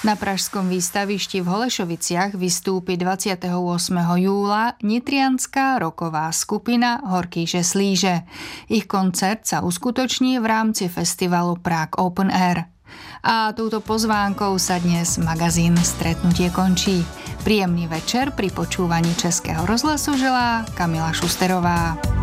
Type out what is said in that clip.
Na pražskom výstavišti v Holešoviciach vystúpi 28. júla nitrianská rocková skupina Horkýže Slíže. Ich koncert sa uskutoční v rámci festivalu Prague Open Air. A touto pozvánkou sa dnes magazín Stretnutie končí. Príjemný večer pri počúvaní Českého rozhlasu želá Kamila Šusterová.